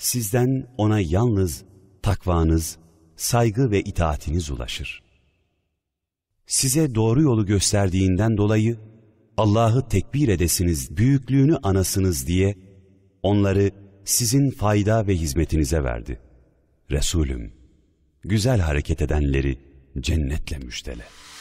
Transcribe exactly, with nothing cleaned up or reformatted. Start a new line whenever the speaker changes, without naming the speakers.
sizden ona yalnız takvanız, saygı ve itaatiniz ulaşır. Size doğru yolu gösterdiğinden dolayı Allah'ı tekbir edesiniz, büyüklüğünü anasınız diye onları sizin fayda ve hizmetinize verdi. Resulüm, güzel hareket edenleri cennetle müjdele.